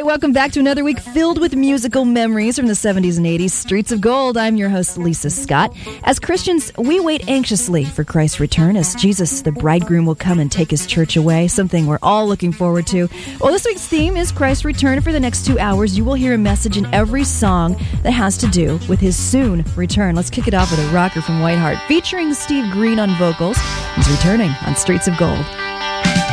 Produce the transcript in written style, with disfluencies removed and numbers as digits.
welcome back to another week filled with musical memories from the 70s and 80s. Streets of Gold. I'm your host, Lisa Scott. As Christians, we wait anxiously for Christ's return as Jesus, the bridegroom, will come and take his church away, something we're all looking forward to. Well, this week's theme is Christ's return. For the next 2 hours, you will hear a message in every song that has to do with his soon return. Let's kick it off with a rocker from Whiteheart featuring Steve Green on vocals. He's returning on Streets of Gold.